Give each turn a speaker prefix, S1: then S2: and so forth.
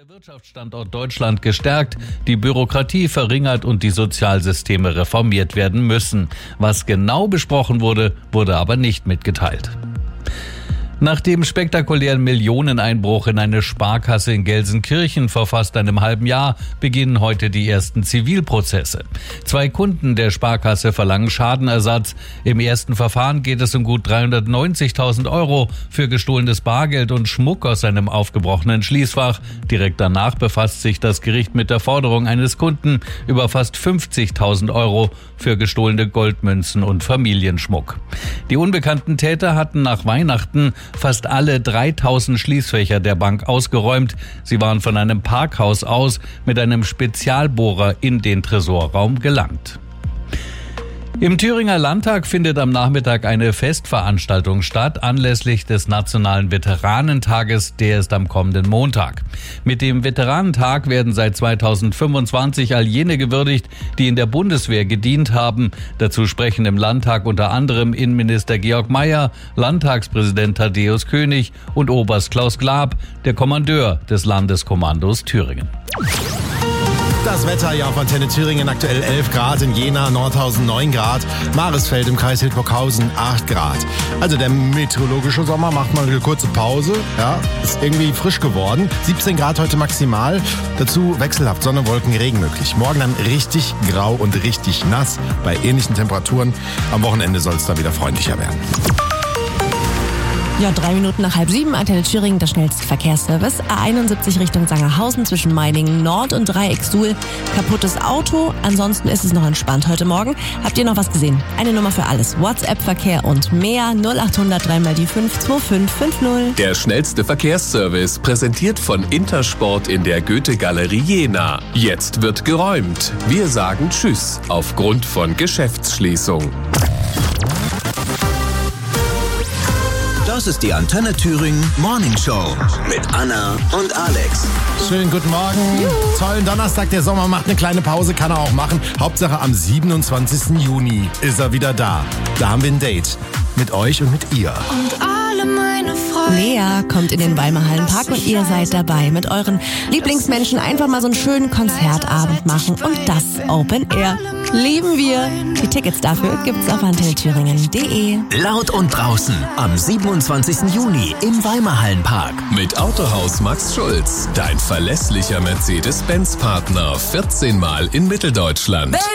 S1: Der Wirtschaftsstandort Deutschland gestärkt, die Bürokratie verringert und die Sozialsysteme reformiert werden müssen. Was genau besprochen wurde, wurde aber nicht mitgeteilt. Nach dem spektakulären Millioneneinbruch in eine Sparkasse in Gelsenkirchen vor fast einem halben Jahr beginnen heute die ersten Zivilprozesse. 2 Kunden der Sparkasse verlangen Schadenersatz. Im ersten Verfahren geht es um gut 390.000 € für gestohlenes Bargeld und Schmuck aus einem aufgebrochenen Schließfach. Direkt danach befasst sich das Gericht mit der Forderung eines Kunden über fast 50.000 € für gestohlene Goldmünzen und Familienschmuck. Die unbekannten Täter hatten nach Weihnachten fast alle 3.000 Schließfächer der Bank ausgeräumt. Sie waren von einem Parkhaus aus mit einem Spezialbohrer in den Tresorraum gelangt. Im Thüringer Landtag findet am Nachmittag eine Festveranstaltung statt, anlässlich des Nationalen Veteranentages, der ist am kommenden Montag. Mit dem Veteranentag werden seit 2025 all jene gewürdigt, die in der Bundeswehr gedient haben. Dazu sprechen im Landtag unter anderem Innenminister Georg Mayer, Landtagspräsident Thaddäus König und Oberst Klaus Glab, der Kommandeur des Landeskommandos Thüringen.
S2: Das Wetter ja auf Antenne Thüringen, aktuell 11 Grad, in Jena, Nordhausen 9 Grad, Maresfeld im Kreis Hildburghausen 8 Grad. Also der meteorologische Sommer macht mal eine kurze Pause, ja, ist irgendwie frisch geworden. 17 Grad heute maximal, dazu wechselhaft Sonne, Wolken, Regen möglich. Morgen dann richtig grau und richtig nass bei ähnlichen Temperaturen. Am Wochenende soll es dann wieder freundlicher werden.
S3: Ja, 3 Minuten nach 6:30, Antenne Thüringen, der schnellste Verkehrsservice. A71 Richtung Sangerhausen zwischen Meiningen Nord und Dreieck Suhl. Kaputtes Auto, ansonsten ist es noch entspannt heute Morgen. Habt ihr noch was gesehen? Eine Nummer für alles. WhatsApp-Verkehr und mehr 0800 3 die 5 2550.
S4: Der schnellste Verkehrsservice, präsentiert von Intersport in der Goethe-Galerie Jena. Jetzt wird geräumt. Wir sagen Tschüss aufgrund von Geschäftsschließung.
S5: Das ist die Antenne Thüringen Morning Show mit Anna und Alex.
S2: Schönen guten Morgen. Tollen Donnerstag, der Sommer macht eine kleine Pause, kann er auch machen. Hauptsache am 27. Juni ist er wieder da. Da haben wir ein Date mit euch und mit ihr.
S6: Und alle meine Freunde.
S3: Lea kommt in den Weimar Hallenpark und ihr seid dabei. Mit euren Lieblingsmenschen einfach mal so einen schönen Konzertabend machen und das Open Air. Lieben wir. Die Tickets dafür gibt's auf antennethüringen.de.
S5: Laut und draußen am 27. Juni im Weimar Hallenpark.
S4: Mit Autohaus Max Schulz, dein verlässlicher Mercedes-Benz-Partner, 14 Mal in Mitteldeutschland.